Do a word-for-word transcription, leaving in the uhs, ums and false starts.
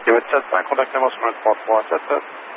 You would test back contact number from four four test test.